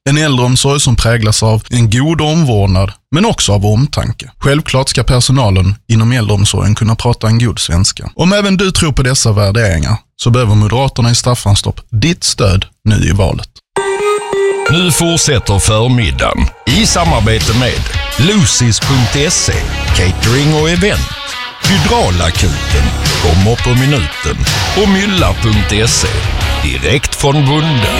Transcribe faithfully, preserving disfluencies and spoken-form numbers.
En äldreomsorg som präglas av en god omvårdnad, men också av omtanke. Självklart ska personalen inom äldreomsorgen kunna prata en god svenska. Om även du tror på dessa värderingar så behöver Moderaterna i Staffanstorp ditt stöd nu i valet. Nu fortsätter förmiddagen i samarbete med Lucis punkt se, catering och event, Hydraulakuten, kommer på minuten och Mylla punkt se, direkt från bonden.